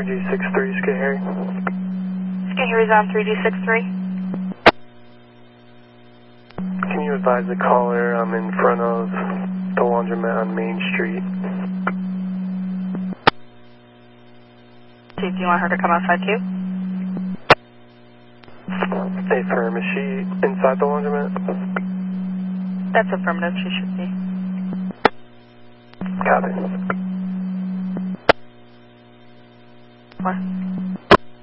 3G63, Skate Harry. Skate Harry's on 3G63. Can you advise the caller I'm in front of the laundromat on Main Street? Do you want her to come outside too? Affirm, is she inside the laundromat? That's affirmative, she should be. Copy. What?